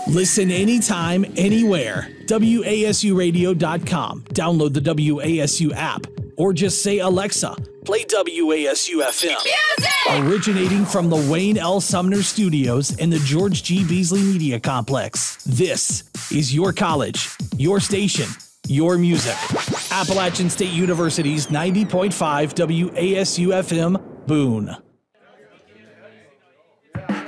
Listen anytime, anywhere. WASUradio.com. Download the WASU app or just say, Alexa, play WASU FM. Music! Originating from the Wayne L. Sumner Studios in the George G. Beasley Media Complex. This is your college, your station, your music. Appalachian State University's 90.5 WASU FM, Boone.